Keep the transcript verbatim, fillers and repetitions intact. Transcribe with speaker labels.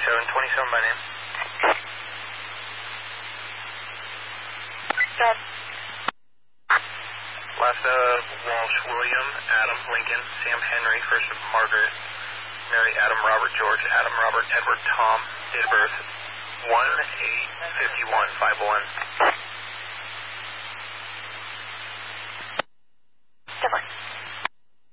Speaker 1: seven twenty-seven by name.
Speaker 2: Done.
Speaker 1: Last uh, Walsh, William, Adam, Lincoln, Sam, Henry, first of Margaret, Mary, Adam, Robert, George, Adam, Robert, Edward, Tom, date of birth, one eight fifty-one, five one.